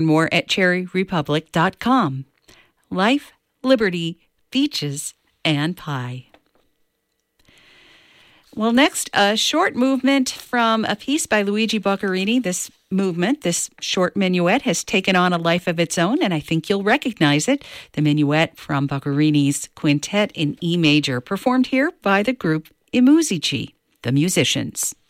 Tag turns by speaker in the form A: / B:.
A: More at cherryrepublic.com. Life, liberty, beaches, and pie. Well, next, a short movement from a piece by Luigi Boccherini. This short minuet, has taken on a life of its own, and I think you'll recognize it. The minuet from Boccherini's Quintet in E major, performed here by the group I Musici, the musicians.